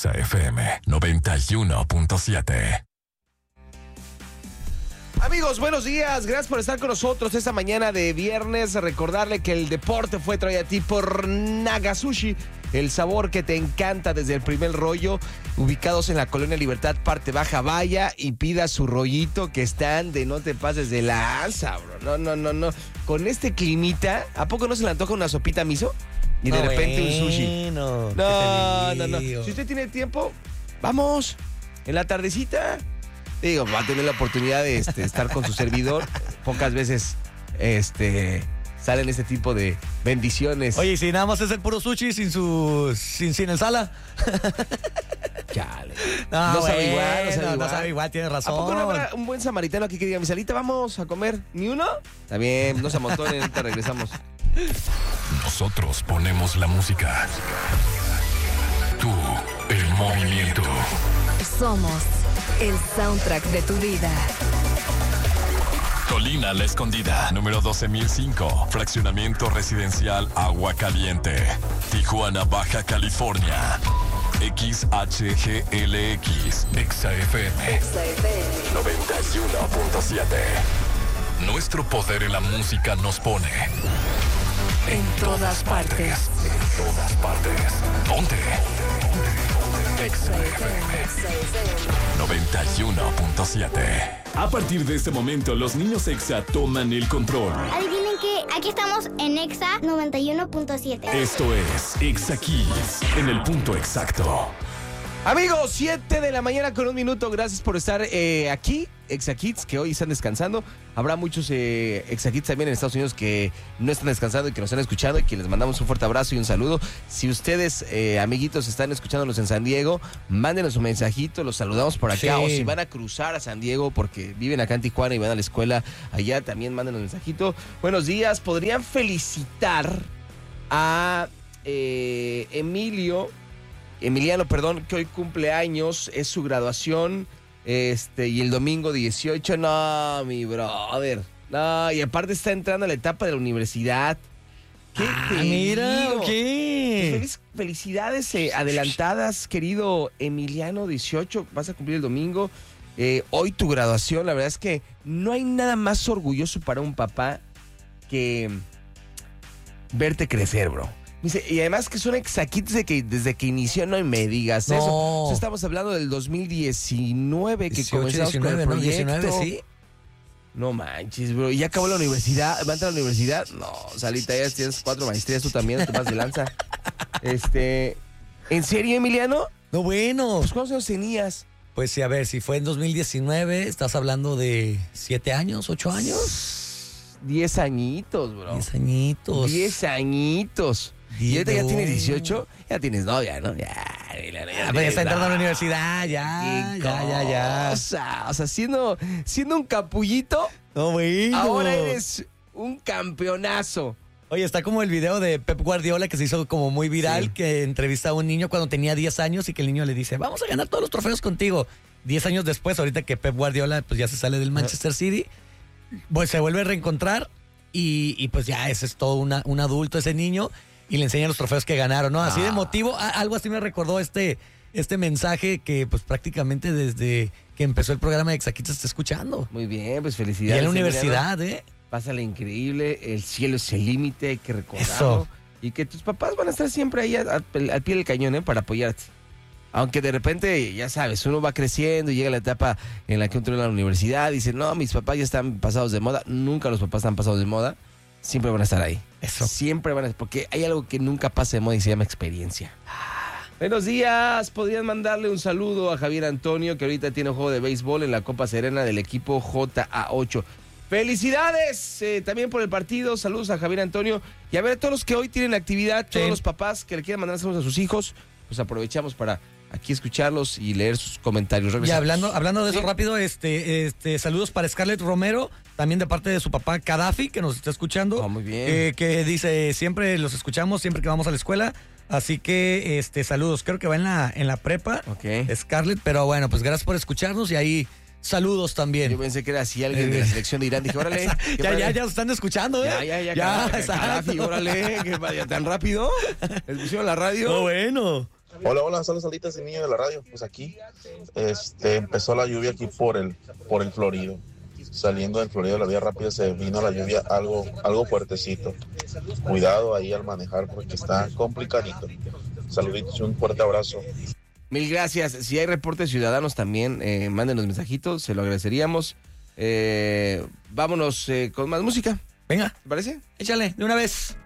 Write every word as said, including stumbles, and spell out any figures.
Exa F M noventa y uno punto siete. Amigos, buenos días. Gracias por estar con nosotros esta mañana de viernes. Recordarle que el deporte fue traído a ti por Nagasushi, el sabor que te encanta desde el primer rollo, ubicados en la Colonia Libertad, parte baja. Vaya y pida su rollito, que están de no te pases de lanza, bro. No, no, no, no. Con este climita, ¿a poco no se le antoja una sopita miso? Y de no, repente bueno, un sushi. No, no, no. Si usted tiene tiempo, vamos. En la tardecita. Digo, va a tener la oportunidad de este, estar con su servidor. Pocas veces este, salen este tipo de bendiciones. Oye, si nada más es el puro sushi sin su sin, sin el sala. Chale. No, no bueno, sabe igual, no sabe no, igual. no sabe igual, tienes razón. ¿A poco no habrá un buen samaritano aquí que diga, mi salita, vamos a comer? ¿Ni uno? Está bien, no se amontonen, ahorita regresamos. Nosotros ponemos la música. Tú, el movimiento. Somos el soundtrack de tu vida. Colina La Escondida, número doce mil cinco. Fraccionamiento residencial Agua Caliente. Tijuana, Baja California. X H G L X. Exa F M noventa y uno punto siete. Nuestro poder en la música nos pone En todas partes. En todas partes. Ponte. Exa F M noventa y uno punto siete. A partir de este momento, los niños Exa toman el control. Adivinen que aquí estamos en Exa noventa y uno punto siete. Esto es Exa Kids, en el punto exacto. Amigos, siete de la mañana con un minuto. Gracias por estar eh, aquí, Exa Kids, que hoy están descansando. Habrá muchos eh, Exa Kids también en Estados Unidos que no están descansando y que nos están escuchando y que les mandamos un fuerte abrazo y un saludo. Si ustedes, eh, amiguitos, están escuchándonos en San Diego, mándenos un mensajito, los saludamos por acá. Sí. O si van a cruzar a San Diego porque viven acá en Tijuana y van a la escuela allá, también mándenos un mensajito. Buenos días, ¿podrían felicitar a eh, Emilio... Emiliano, perdón, que hoy cumple años, es su graduación, este, y el domingo dieciocho, no, mi brother, no, y aparte está entrando a la etapa de la universidad. ¿Qué Ah, te mira, digo? ok. Feliz- felicidades eh, adelantadas, querido Emiliano, dieciocho, vas a cumplir el domingo, eh, hoy tu graduación. La verdad es que no hay nada más orgulloso para un papá que verte crecer, bro. Dice, y además que son exacitos de que desde que inició, no me digas No. eso. O sea, estamos hablando del dos mil diecinueve que dieciocho, comenzamos diecinueve, con el ¿no? proyecto. diecinueve, sí. No manches, bro. ¿Y ya acabó la universidad? ¿Va a entrar a la universidad? No, Salita, ya tienes cuatro maestrías, tú también, te vas de lanza. Este, ¿en serio, Emiliano? No, bueno. Pues, ¿cuántos años tenías? Pues sí, a ver, si fue en dos mil diecinueve, estás hablando de siete años, ocho años. Diez añitos, bro. Diez añitos. Diez añitos. Y ahorita ya Diego. tienes dieciocho, ya tienes novia, ¿no? Ya, ya, ya, Ah, pues ya está entrando a la universidad, ya, Qué ya, ya, ya. cosa. O sea, siendo, siendo un capullito, No, bueno. ahora eres un campeonazo. Oye, está como el video de Pep Guardiola que se hizo como muy viral, Sí. que entrevista a un niño cuando tenía diez años y que el niño le dice, vamos a ganar todos los trofeos contigo. diez años después, ahorita que Pep Guardiola pues ya se sale del Manchester City, pues se vuelve a reencontrar y, y pues ya ese es todo una, un adulto ese niño y le enseña los trofeos que ganaron, ¿no? Así de motivo, a- algo así me recordó este, este mensaje que pues prácticamente desde que empezó el programa de Exacita está escuchando. Muy bien, pues Y felicidades. en la Emiliano. universidad, ¿eh? Pásale increíble, el cielo es el límite, hay que recordarlo. Eso. Y que tus papás van a estar siempre ahí al, al pie del cañón, ¿eh? Para apoyarte. Aunque de repente, ya sabes, uno va creciendo y llega la etapa en la que uno entra a la universidad y dice, no, mis papás ya están pasados de moda. Nunca los papás están pasados de moda. Siempre van a estar ahí. Eso. Siempre van a estar, porque hay algo que nunca pasa de moda y se llama experiencia. Buenos días, podrían mandarle un saludo a Javier Antonio, que ahorita tiene juego de béisbol en la Copa Serena del equipo J A ocho. ¡Felicidades! Eh, también por el partido, saludos a Javier Antonio. Y a ver, todos los que hoy tienen actividad, todos Sí. los papás que le quieran mandar saludos a sus hijos, pues aprovechamos para aquí escucharlos y leer sus comentarios. Y Regresamos. hablando, hablando de eso Sí. rápido, este, este, saludos para Scarlett Romero, también de parte de su papá Gaddafi, que nos está escuchando. Oh, muy bien. Eh, que dice, siempre los escuchamos, siempre que vamos a la escuela. Así que, este, saludos. Creo que va en la, en la prepa, Ok. Scarlett, pero bueno, pues gracias por escucharnos y ahí saludos también. Yo pensé que era así alguien de la selección de Irán. Dije, órale. ¿qué Ya, órale? ya, ya los están escuchando, ¿eh? Ya, ya, ya. Ya, Gaddafi, exacto. Gaddafi, órale, que vaya tan rápido. ¿Les pusieron la radio? Oh, bueno. Hola, hola, saludos, salitas y niño de la radio. Pues aquí este, empezó la lluvia aquí por el, por el Florido. Saliendo del Florido, la vía rápida, se vino la lluvia algo, algo fuertecito. Cuidado ahí al manejar porque está complicadito. Saluditos y un fuerte abrazo. Mil gracias. Si hay reportes ciudadanos también, eh, mándenos mensajitos, se lo agradeceríamos. Eh, vámonos eh, con más música. Venga, ¿Te parece? échale, de una vez.